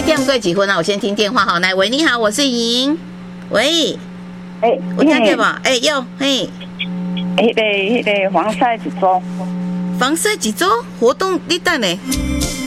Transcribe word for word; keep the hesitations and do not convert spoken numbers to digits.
点过几分啊？我先听电话哈。来，喂，你好，我是莹。喂， 哎、欸， 我听见吧？哎、欸，有，嘿， 迄个迄个防晒一组， 防晒一组活动，你等呢？